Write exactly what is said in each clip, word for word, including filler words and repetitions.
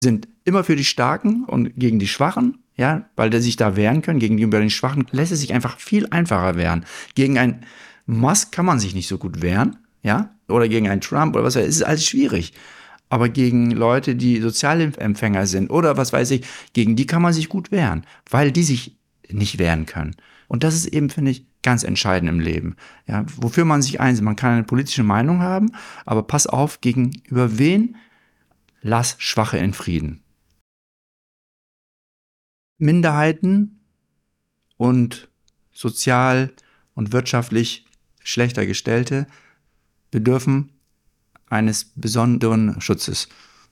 sind immer für die Starken und gegen die Schwachen, ja, weil die sich da wehren können. Gegenüber den Schwachen lässt es sich einfach viel einfacher wehren. Gegen einen Musk kann man sich nicht so gut wehren, ja, oder gegen einen Trump oder was weiß ich, es ist alles schwierig. Aber gegen Leute, die Sozialhilfeempfänger sind oder was weiß ich, gegen die kann man sich gut wehren, weil die sich nicht wehren können. Und das ist eben, finde ich, ganz entscheidend im Leben. Ja, wofür man sich einsetzt. Man kann eine politische Meinung haben, aber pass auf, gegenüber wen lass Schwache in Frieden. Minderheiten und sozial und wirtschaftlich schlechter Gestellte bedürfen eines besonderen Schutzes.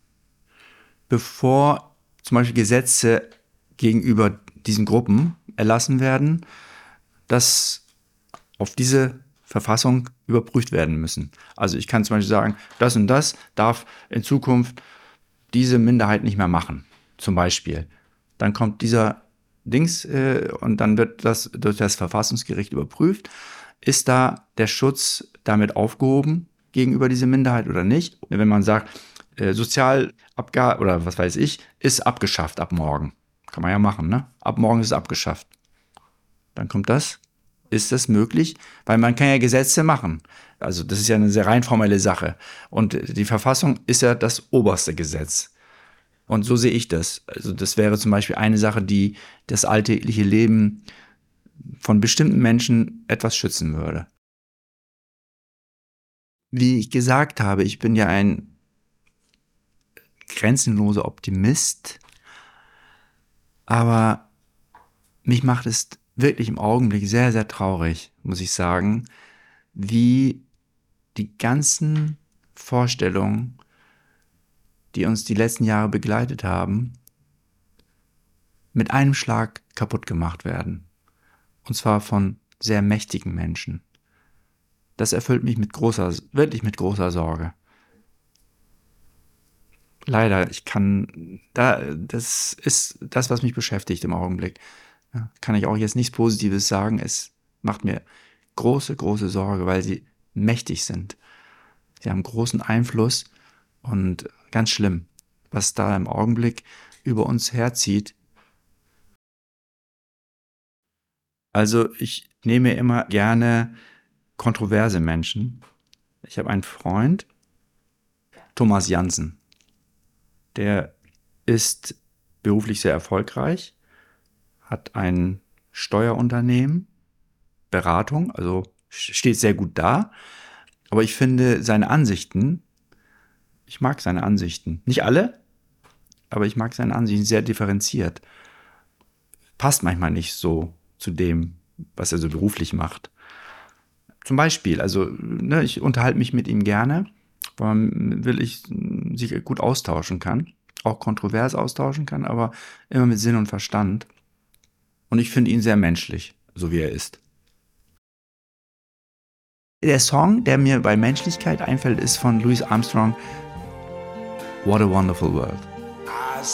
Bevor zum Beispiel Gesetze gegenüber diesen Gruppen erlassen werden, dass auf diese Verfassung überprüft werden müssen. Also ich kann zum Beispiel sagen, das und das darf in Zukunft diese Minderheit nicht mehr machen, zum Beispiel. Dann kommt dieser Dings äh, und dann wird das durch das Verfassungsgericht überprüft. Ist da der Schutz damit aufgehoben gegenüber dieser Minderheit oder nicht? Wenn man sagt, äh, Sozialabgabe oder was weiß ich, ist abgeschafft ab morgen. Kann man ja machen, ne? Ab morgen ist es abgeschafft. Dann kommt das. Ist das möglich? Weil man kann ja Gesetze machen. Also das ist ja eine sehr rein formelle Sache. Und die Verfassung ist ja das oberste Gesetz. Und so sehe ich das. Also das wäre zum Beispiel eine Sache, die das alltägliche Leben von bestimmten Menschen etwas schützen würde. Wie ich gesagt habe, ich bin ja ein grenzenloser Optimist, aber mich macht es wirklich im Augenblick sehr, sehr traurig, muss ich sagen, wie die ganzen Vorstellungen, die uns die letzten Jahre begleitet haben, mit einem Schlag kaputt gemacht werden. Und zwar von sehr mächtigen Menschen. Das erfüllt mich mit großer, wirklich mit großer Sorge. Leider, ich kann, da, das ist das, was mich beschäftigt im Augenblick. Ja, kann ich auch jetzt nichts Positives sagen. Es macht mir große, große Sorge, weil sie mächtig sind. Sie haben großen Einfluss und ganz schlimm, was da im Augenblick über uns herzieht. Also ich nehme immer gerne kontroverse Menschen. Ich habe einen Freund, Thomas Jansen. Der ist beruflich sehr erfolgreich, hat ein Steuerunternehmen, Beratung, also steht sehr gut da. Aber ich finde seine Ansichten, ich mag seine Ansichten. Nicht alle, aber ich mag seine Ansichten sehr differenziert. Passt manchmal nicht so zu dem, was er so beruflich macht. Zum Beispiel, also ne, ich unterhalte mich mit ihm gerne, weil man will ich sich gut austauschen kann, auch kontrovers austauschen kann, aber immer mit Sinn und Verstand. Und ich finde ihn sehr menschlich, so wie er ist. Der Song, der mir bei Menschlichkeit einfällt, ist von Louis Armstrong, What a Wonderful World.